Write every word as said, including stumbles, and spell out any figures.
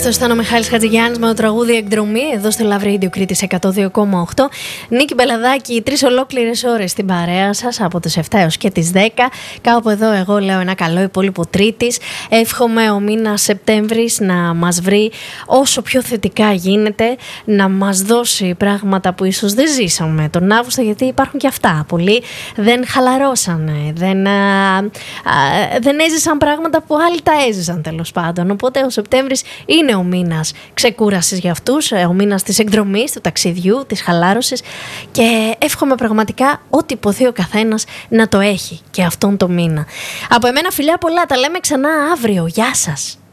Αυτό ήταν ο Μιχάλης Χατζηγιάννης με το τραγούδι Εκδρομή εδώ στο Love Radio Κρήτης εκατό δύο κόμμα οκτώ. Νίκη Μπελαδάκη, τρεις ολόκληρες ώρες στην παρέα σας από τις επτά έως και τις δέκα. Κάπου εδώ εγώ λέω ένα καλό υπόλοιπο Τρίτης. Εύχομαι ο μήνας Σεπτέμβρης να μας βρει όσο πιο θετικά γίνεται, να μας δώσει πράγματα που ίσως δεν ζήσαμε τον Αύγουστο, γιατί υπάρχουν και αυτά. Πολλοί δεν χαλαρώσανε, δεν, α, α, δεν έζησαν πράγματα που άλλοι τα έζησαν τέλος πάντων. Οπότε ο Σεπτέμβρης είναι ο μήνας ξεκούρασης για αυτούς, ο μήνας της εκδρομής, του ταξιδιού, της χαλάρωσης, και εύχομαι πραγματικά ό,τι υποθεί ο καθένας να το έχει και αυτόν τον μήνα. Από εμένα φιλιά πολλά, τα λέμε ξανά αύριο. Γεια σας.